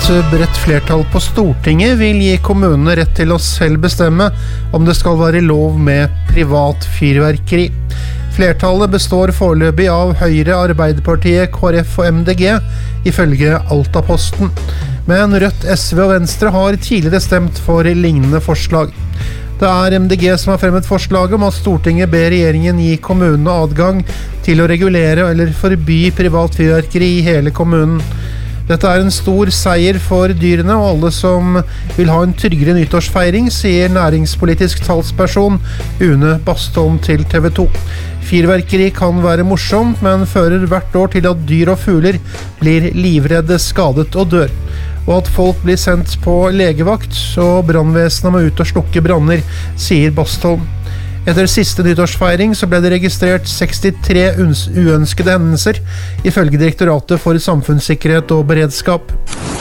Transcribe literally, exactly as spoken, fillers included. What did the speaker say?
bredt flertall på Stortinget vil gi kommunene rett til å selv bestemme om det skal være lov med privat fyrverkeri. Flertallet består foreløpig av Høyre, Arbeiderpartiet, K R F og M D G, ifølge Altaposten. Men Rødt, S V og Venstre har tidligere stemt for lignende forslag. Det er M D G som har fremmet forslag om at Stortinget ber regjeringen gi kommunene adgang til å regulere eller forby privat fyrverkeri i hele kommunen. Dette er en stor seier for dyrene og alle som vil ha en tryggere nyttårsfeiring, sier næringspolitisk talsperson Une Bastholm til T V to. Fyrverkeri kan være morsomt, men fører hvert år til at dyr og fugler blir livredde, skadet og dør. Og at folk blir sendt på legevakt, og brannvesenet må ut og slukke branner, sier Bastholm. Etter siste nyttårsfeiring så ble det registrert sekstitre uønskede hendelser, ifølge Direktoratet for samfunnssikkerhet og beredskap.